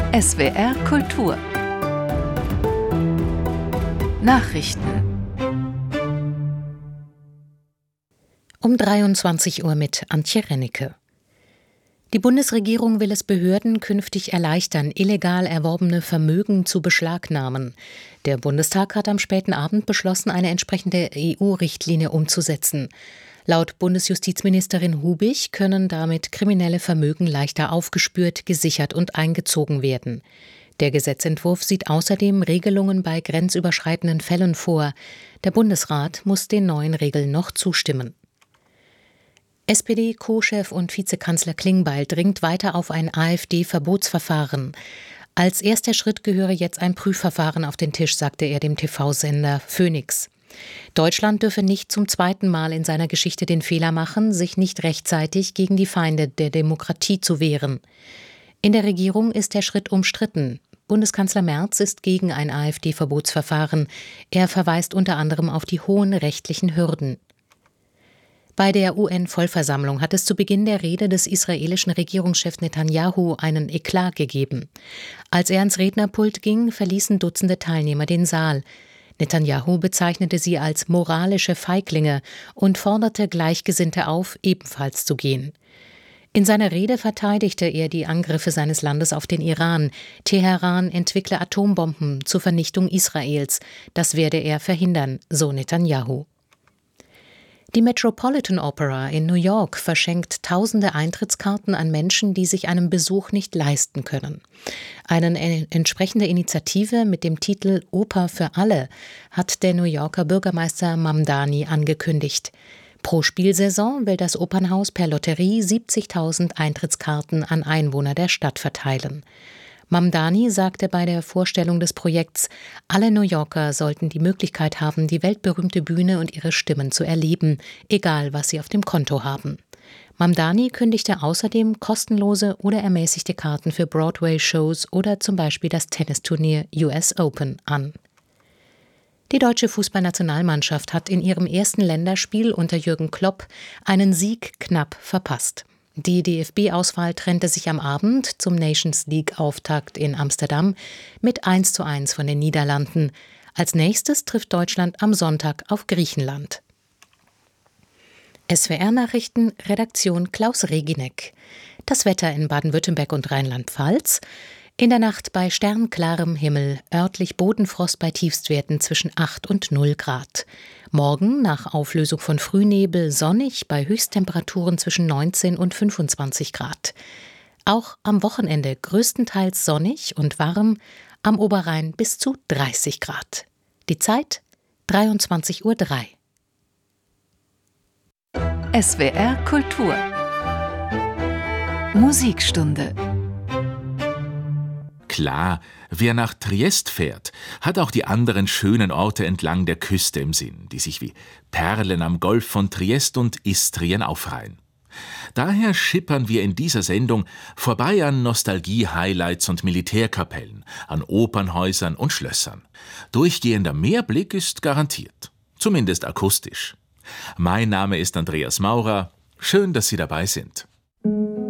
SWR Kultur Nachrichten um 23 Uhr mit Antje Rennecke. Die Bundesregierung will es Behörden künftig erleichtern, illegal erworbene Vermögen zu beschlagnahmen. Der Bundestag hat am späten Abend beschlossen, eine entsprechende EU-Richtlinie umzusetzen. Laut Bundesjustizministerin Hubig können damit kriminelle Vermögen leichter aufgespürt, gesichert und eingezogen werden. Der Gesetzentwurf sieht außerdem Regelungen bei grenzüberschreitenden Fällen vor. Der Bundesrat muss den neuen Regeln noch zustimmen. SPD-Co-Chef und Vizekanzler Klingbeil dringt weiter auf ein AfD-Verbotsverfahren. Als erster Schritt gehöre jetzt ein Prüfverfahren auf den Tisch, sagte er dem TV-Sender Phoenix. Deutschland dürfe nicht zum zweiten Mal in seiner Geschichte den Fehler machen, sich nicht rechtzeitig gegen die Feinde der Demokratie zu wehren. In der Regierung ist der Schritt umstritten. Bundeskanzler Merz ist gegen ein AfD-Verbotsverfahren. Er verweist unter anderem auf die hohen rechtlichen Hürden. Bei der UN-Vollversammlung hat es zu Beginn der Rede des israelischen Regierungschefs Netanyahu einen Eklat gegeben. Als er ans Rednerpult ging, verließen Dutzende Teilnehmer den Saal. Netanyahu bezeichnete sie als moralische Feiglinge und forderte Gleichgesinnte auf, ebenfalls zu gehen. In seiner Rede verteidigte er die Angriffe seines Landes auf den Iran. Teheran entwickle Atombomben zur Vernichtung Israels. Das werde er verhindern, so Netanyahu. Die Metropolitan Opera in New York verschenkt tausende Eintrittskarten an Menschen, die sich einen Besuch nicht leisten können. Eine entsprechende Initiative mit dem Titel Oper für alle hat der New Yorker Bürgermeister Mamdani angekündigt. Pro Spielsaison will das Opernhaus per Lotterie 70.000 Eintrittskarten an Einwohner der Stadt verteilen. Mamdani sagte bei der Vorstellung des Projekts, alle New Yorker sollten die Möglichkeit haben, die weltberühmte Bühne und ihre Stimmen zu erleben, egal was sie auf dem Konto haben. Mamdani kündigte außerdem kostenlose oder ermäßigte Karten für Broadway-Shows oder zum Beispiel das Tennisturnier US Open an. Die deutsche Fußballnationalmannschaft hat in ihrem ersten Länderspiel unter Jürgen Klopp einen Sieg knapp verpasst. Die DFB-Auswahl trennte sich am Abend zum Nations-League-Auftakt in Amsterdam mit 1:1 von den Niederlanden. Als nächstes trifft Deutschland am Sonntag auf Griechenland. SWR-Nachrichten, Redaktion Klaus Regineck. Das Wetter in Baden-Württemberg und Rheinland-Pfalz. In der Nacht bei sternklarem Himmel, örtlich Bodenfrost bei Tiefstwerten zwischen 8 und 0 Grad. Morgen nach Auflösung von Frühnebel sonnig bei Höchsttemperaturen zwischen 19 und 25 Grad. Auch am Wochenende größtenteils sonnig und warm, am Oberrhein bis zu 30 Grad. Die Zeit 23:03 Uhr. SWR Kultur Musikstunde. Klar, wer nach Triest fährt, hat auch die anderen schönen Orte entlang der Küste im Sinn, die sich wie Perlen am Golf von Triest und Istrien aufreihen. Daher schippern wir in dieser Sendung vorbei an Nostalgie-Highlights und Militärkapellen, an Opernhäusern und Schlössern. Durchgehender Meerblick ist garantiert, zumindest akustisch. Mein Name ist Andreas Maurer, schön, dass Sie dabei sind.